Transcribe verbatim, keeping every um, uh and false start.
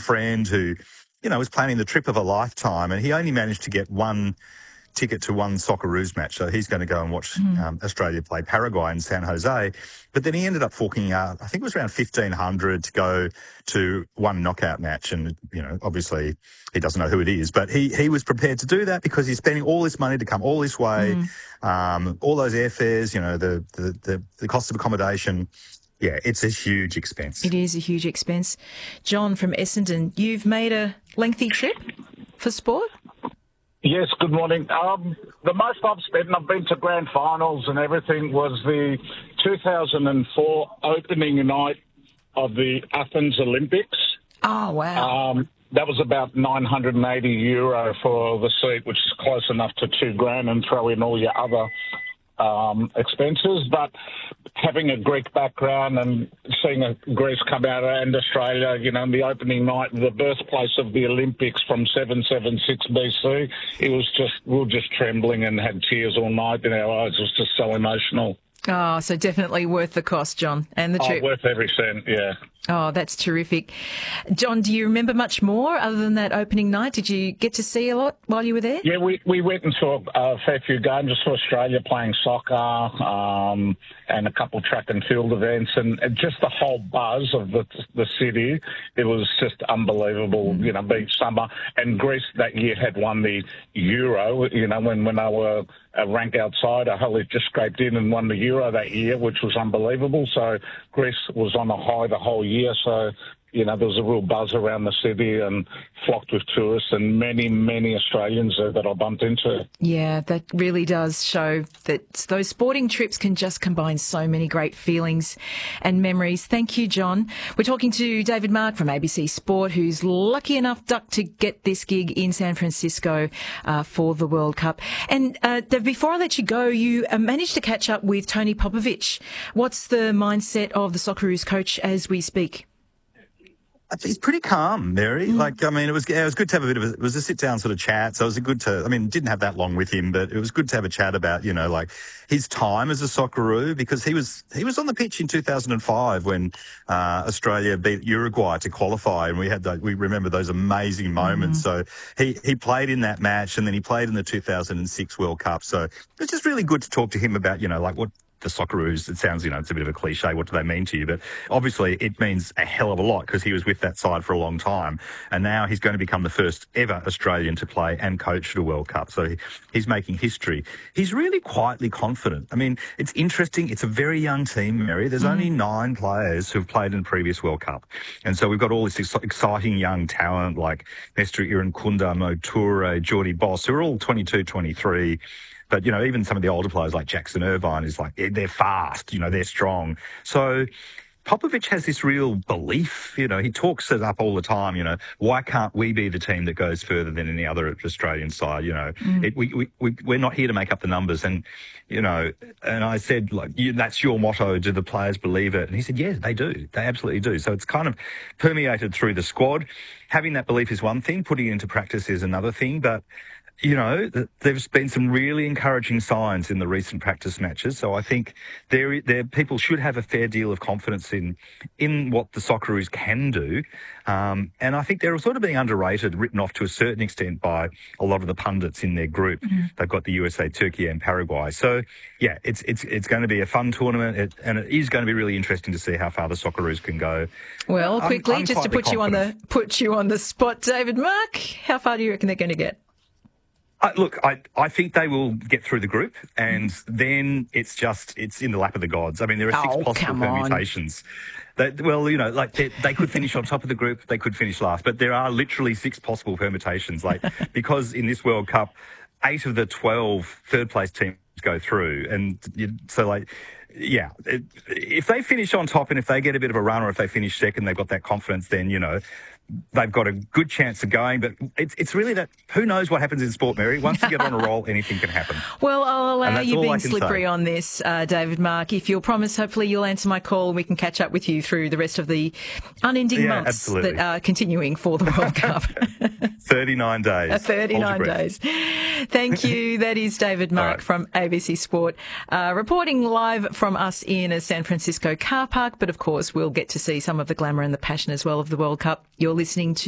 friend who, you know, was planning the trip of a lifetime, and he only managed to get one ticket to one Socceroos match. So he's going to go and watch mm. um, Australia play Paraguay in San Jose. But then he ended up forking out, I think it was around fifteen hundred to go to one knockout match. And, you know, obviously he doesn't know who it is, but he, he was prepared to do that because he's spending all this money to come all this way, mm. um, all those airfares, you know, the, the, the, the cost of accommodation. Yeah, it's a huge expense. It is a huge expense. John from Essendon, you've made a lengthy trip for sport? Yes, good morning. Um, the most I've spent, and I've been to grand finals and everything, was the two thousand four opening night of the Athens Olympics. Oh, wow. Um, that was about nine hundred eighty euro for the seat, which is close enough to two grand, and throw in all your other um, expenses. But having a Greek background and seeing a Greece come out and Australia, you know, the opening night, the birthplace of the Olympics from seven seventy-six B C, it was just, we were just trembling and had tears all night in our eyes. It was just so emotional. Oh, so definitely worth the cost, John, and the trip. Oh, worth every cent, yeah. Oh, that's terrific. John, do you remember much more other than that opening night? Did you get to see a lot while you were there? Yeah, we, we went and saw a fair few games. I saw Australia playing soccer um, and a couple of track and field events, and, and just the whole buzz of the the city. It was just unbelievable, mm. you know, being summer. And Greece that year had won the Euro, you know, when, when they were a rank outsider. Hell, they just scraped in and won the Euro that year, which was unbelievable. So Greece was on a high the whole year. year, so, you know, there was a real buzz around the city and flocked with tourists and many, many Australians uh, that I bumped into. Yeah, that really does show that those sporting trips can just combine so many great feelings and memories. Thank you, John. We're talking to David Mark from A B C Sport, who's lucky enough, Duck, to get this gig in San Francisco uh, for the World Cup. And uh, Dave, before I let you go, you uh, managed to catch up with Tony Popovic. What's the mindset of the Socceroos coach as we speak? He's pretty calm, Mary. Mm. Like, I mean, it was it was good to have a bit of a, it was a sit-down sort of chat. So it was a good to, I mean, didn't have that long with him, but it was good to have a chat about, you know, like his time as a Socceroo, because he was he was on the pitch in two thousand five when uh, Australia beat Uruguay to qualify, and we had the, we remember those amazing moments. Mm. So he he played in that match, and then he played in the two thousand six World Cup. So it was just really good to talk to him about, you know, like what the Socceroos, it sounds, you know, it's a bit of a cliche. What do they mean to you? But obviously it means a hell of a lot because he was with that side for a long time. And now he's going to become the first ever Australian to play and coach at a World Cup. So he, he's making history. He's really quietly confident. I mean, it's interesting. It's a very young team, Mary. There's mm. only nine players who've played in the previous World Cup. And so we've got all this ex- exciting young talent like Nestor Irankunda, Mo Toure, Jordi Boss, who are all twenty-two, twenty-three. But, you know, even some of the older players like Jackson Irvine is like, they're fast, you know, they're strong. So Popovic has this real belief, you know, he talks it up all the time, you know, why can't we be the team that goes further than any other Australian side, you know, mm. it, we, we, we, we're not here to make up the numbers. And, you know, and I said, like, you, that's your motto, do the players believe it? And he said, yeah, they do, they absolutely do. So it's kind of permeated through the squad. Having that belief is one thing, putting it into practice is another thing, but you know, there's been some really encouraging signs in the recent practice matches. So I think there, there people should have a fair deal of confidence in in what the Socceroos can do. Um, and I think they're sort of being underrated, written off to a certain extent by a lot of the pundits in their group. Mm-hmm. They've got the U S A, Turkey and Paraguay. So, yeah, it's it's it's going to be a fun tournament, it, and it is going to be really interesting to see how far the Socceroos can go. Well, I'm, quickly, I'm just to put confident. you on the put you on the spot, David Mark, how far do you reckon they're going to get? Uh, look, I, I think they will get through the group, and then it's just, it's in the lap of the gods. I mean, there are six oh, possible permutations. That, well, you know, like they, they could finish on top of the group, they could finish last, but there are literally six possible permutations. Like, because in this World Cup, eight of the twelve third-place teams go through, and you, so like, yeah, it, if they finish on top and if they get a bit of a run, or if they finish second, they've got that confidence, then, you know, they've got a good chance of going. But it's it's really that, who knows what happens in sport, Mary? Once you get on a roll, anything can happen. Well, I'll allow you being slippery say. on this, uh, David Mark. If you'll promise, hopefully you'll answer my call and we can catch up with you through the rest of the unending yeah, months absolutely. that are continuing for the World Cup. thirty-nine days. Uh, thirty-nine days. Thank you. That is David Mark right. from A B C Sport, uh, reporting live from us in a San Francisco car park. But of course, we'll get to see some of the glamour and the passion as well of the World Cup. You're listening to